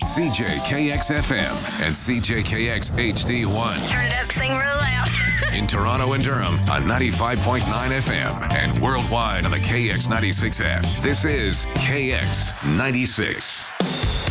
CJKX FM and CJKX HD1. Turn it up, sing real loud. In Toronto and Durham on 95.9 FM and worldwide on the KX96 app. This is KX96.